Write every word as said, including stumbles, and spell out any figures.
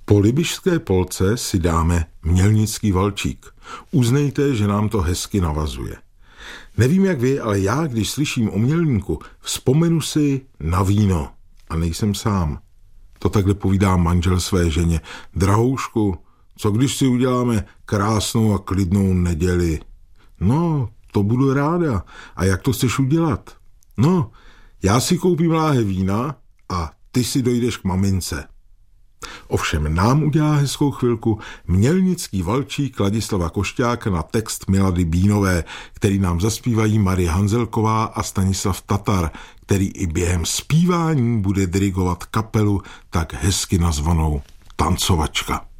Po libyšské polce si dáme Mělnický valčík. Uznejte, že nám to hezky navazuje. Nevím jak vy, ale já, když slyším o Mělníku, vzpomenu si na víno. A nejsem sám. To takhle povídá manžel své ženě. Drahoušku, co když si uděláme krásnou a klidnou neděli? No, to budu ráda. A jak to chceš udělat? No, já si koupím láhev vína a ty si dojdeš k mamince. Ovšem nám udělá hezkou chvilku Mělnický valčík Ladislava Košťáka na text Milady Bínové, který nám zaspívají Marie Hanzelková a Stanislav Tatar, který i během zpívání bude dirigovat kapelu tak hezky nazvanou Tancovačka.